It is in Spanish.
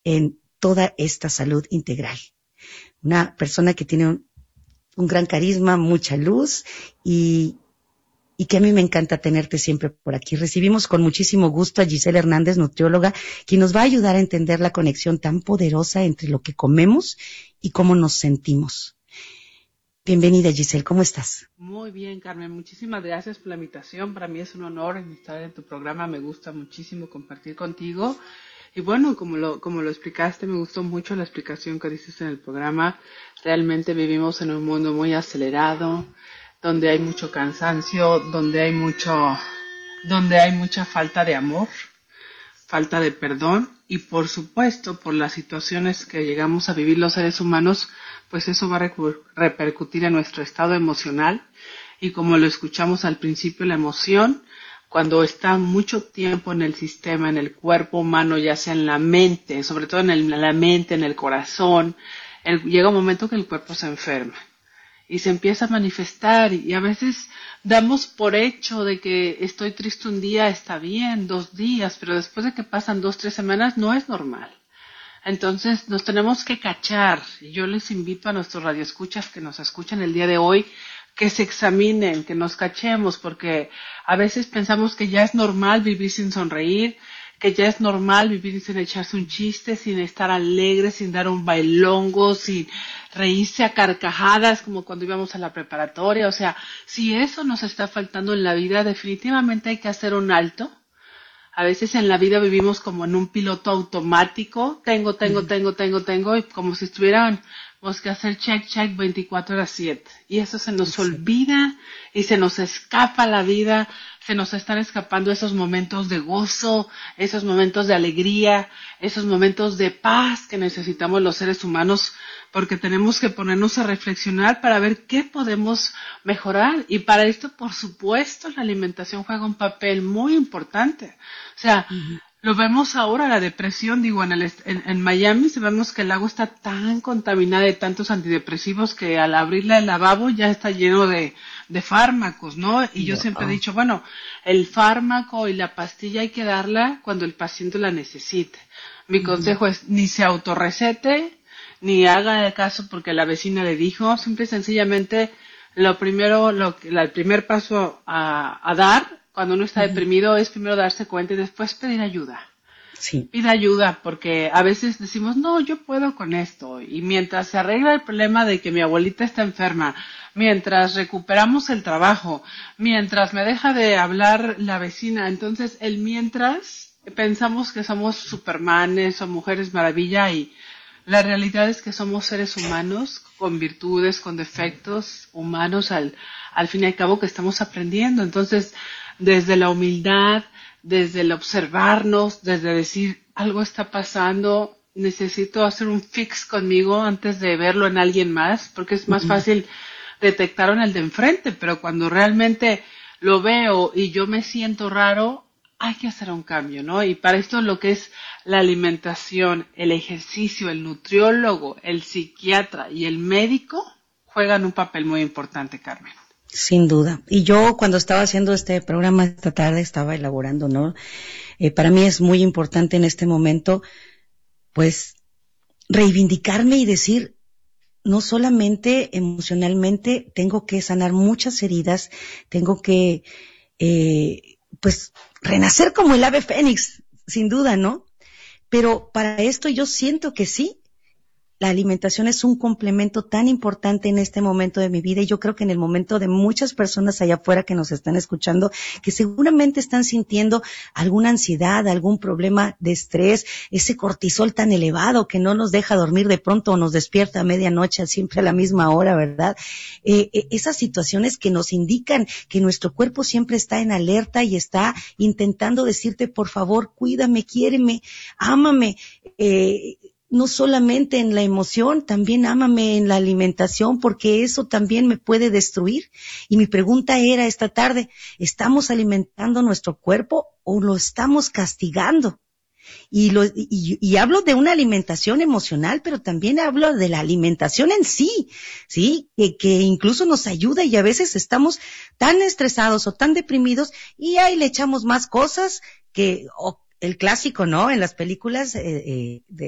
en toda esta salud integral. Una persona que tiene un gran carisma, mucha luz y que a mí me encanta tenerte siempre por aquí. Recibimos con muchísimo gusto a Giselle Hernández, nutrióloga, quien nos va a ayudar a entender la conexión tan poderosa entre lo que comemos y cómo nos sentimos. Bienvenida, Giselle, ¿cómo estás? Muy bien, Carmen, muchísimas gracias por la invitación. Para mí es un honor estar en tu programa, me gusta muchísimo compartir contigo. Y bueno, como lo explicaste, me gustó mucho la explicación que dices en el programa. Realmente vivimos en un mundo muy acelerado, donde hay mucho cansancio, donde hay mucha falta de amor, falta de perdón y por supuesto por las situaciones que llegamos a vivir los seres humanos, pues eso va a repercutir en nuestro estado emocional y como lo escuchamos al principio, la emoción cuando está mucho tiempo en el sistema, en el cuerpo humano, ya sea en la mente, sobre todo en la mente, en el corazón, llega un momento que el cuerpo se enferma y se empieza a manifestar y a veces damos por hecho de que estoy triste un día, está bien, 2 días, pero después de que pasan 2, 3 semanas no es normal. Entonces nos tenemos que cachar y yo les invito a nuestros radioescuchas que nos escuchan el día de hoy que se examinen, que nos cachemos porque a veces pensamos que ya es normal vivir sin sonreír, que ya es normal vivir sin echarse un chiste, sin estar alegre, sin dar un bailongo, sin reírse a carcajadas como cuando íbamos a la preparatoria. O sea, si eso nos está faltando en la vida, definitivamente hay que hacer un alto. A veces en la vida vivimos como en un piloto automático, tengo, y como si estuviéramos que hacer check 24/7. Y eso se nos olvida y se nos escapa la vida, se nos están escapando esos momentos de gozo, esos momentos de alegría, esos momentos de paz que necesitamos los seres humanos, porque tenemos que ponernos a reflexionar para ver qué podemos mejorar. Y para esto, por supuesto, la alimentación juega un papel muy importante. O sea, lo vemos ahora, la depresión, en Miami vemos que el agua está tan contaminada de tantos antidepresivos que al abrirla el lavabo ya está lleno de fármacos, ¿no? Y yo siempre he dicho, bueno, el fármaco y la pastilla hay que darla cuando el paciente la necesite. Mi consejo es ni se autorrecete, ni haga de caso porque la vecina le dijo, simple y sencillamente el primer paso a dar cuando uno está deprimido es primero darse cuenta y después pedir ayuda. Sí. Pida ayuda porque a veces decimos, no, yo puedo con esto. Y mientras se arregla el problema de que mi abuelita está enferma, mientras recuperamos el trabajo, mientras me deja de hablar la vecina, entonces mientras pensamos que somos supermanes o mujeres maravilla y la realidad es que somos seres humanos con virtudes, con defectos humanos al fin y al cabo que estamos aprendiendo. Entonces, desde la humildad, desde el observarnos, desde decir algo está pasando, necesito hacer un fix conmigo antes de verlo en alguien más, porque es más fácil detectarlo en el de enfrente, pero cuando realmente lo veo y yo me siento raro, hay que hacer un cambio, ¿no? Y para esto lo que es la alimentación, el ejercicio, el nutriólogo, el psiquiatra y el médico juegan un papel muy importante, Carmen. Sin duda. Y yo cuando estaba haciendo este programa esta tarde estaba elaborando, ¿no? Para mí es muy importante en este momento, pues, reivindicarme y decir, no solamente emocionalmente, tengo que sanar muchas heridas, tengo que, pues, renacer como el ave fénix, sin duda, ¿no? Pero para esto yo siento que sí, la alimentación es un complemento tan importante en este momento de mi vida y yo creo que en el momento de muchas personas allá afuera que nos están escuchando, que seguramente están sintiendo alguna ansiedad, algún problema de estrés, ese cortisol tan elevado que no nos deja dormir de pronto o nos despierta a medianoche siempre a la misma hora, ¿verdad? Esas situaciones que nos indican que nuestro cuerpo siempre está en alerta y está intentando decirte, por favor, cuídame, quiéreme, ámame, no solamente en la emoción, también ámame en la alimentación, porque eso también me puede destruir. Y mi pregunta era esta tarde, ¿estamos alimentando nuestro cuerpo o lo estamos castigando? Y hablo de una alimentación emocional, pero también hablo de la alimentación en sí, ¿sí? Que incluso nos ayuda y a veces estamos tan estresados o tan deprimidos y ahí le echamos más cosas el clásico, ¿no? En las películas